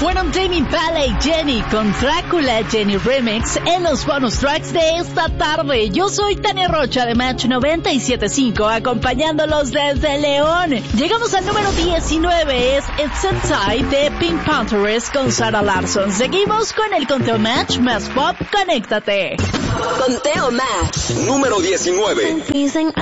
fueron Tame Impala y Jenny con Drácula Jenny Remix en los bonus tracks de esta tarde. Yo soy Tania Rocha de Match 97.5 acompañándolos desde León. Llegamos al número 19, es It's Inside de Pink Panthers con Sarah Larsson. Seguimos con el conteo Match más pop, conéctate. Conteo Match número 19.